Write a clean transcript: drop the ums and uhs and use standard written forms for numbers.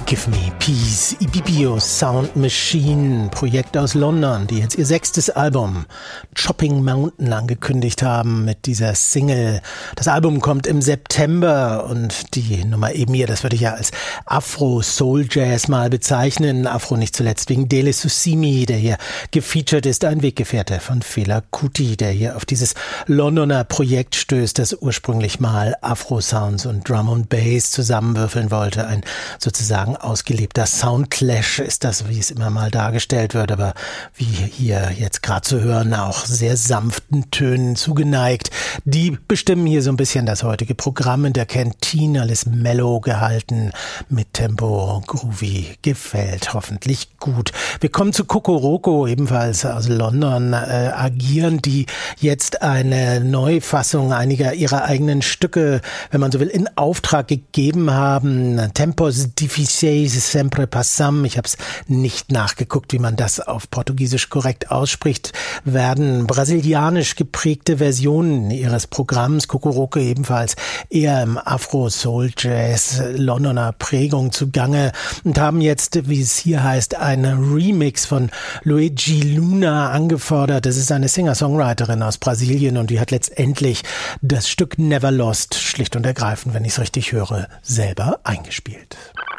Give Me Peace, Ibibio Sound Machine, Projekt aus London, die jetzt ihr 6. Album Chopping Mountain angekündigt haben mit dieser Single. Das Album kommt im September und die Nummer eben hier, das würde ich ja als Afro-Soul-Jazz mal bezeichnen. Afro nicht zuletzt wegen Dele Susimi, der hier gefeatured ist, ein Weggefährte von Fela Kuti, der hier auf dieses Londoner Projekt stößt, das ursprünglich mal Afro-Sounds und Drum und Bass zusammenwürfeln wollte. Ein sozusagen ausgelebter Soundclash ist das, wie es immer mal dargestellt wird, aber wie hier jetzt gerade zu hören, auch sehr sanften Tönen zugeneigt. Die bestimmen hier so ein bisschen das heutige Programm in der Kantine, alles mellow gehalten, mit Tempo, groovy, gefällt hoffentlich gut. Wir kommen zu Kokoroko, ebenfalls aus London agieren, die jetzt eine Neufassung einiger ihrer eigenen Stücke, wenn man so will, in Auftrag gegeben haben. Tempos difíceis sempre passam. Ich habe es nicht nachgeguckt, wie man das auf Portugiesisch korrekt ausspricht. Werden brasilianisch geprägte Versionen ihres Programms, Kokoroko ebenfalls eher im Afro-Soul-Jazz Londoner Prägung zugange und haben jetzt, wie es hier heißt, einen Remix von Luigi Luna angefordert. Das ist eine Singer-Songwriterin aus Brasilien und die hat letztendlich das Stück Never Lost, schlicht und ergreifend, wenn ich es richtig höre, selber eingespielt.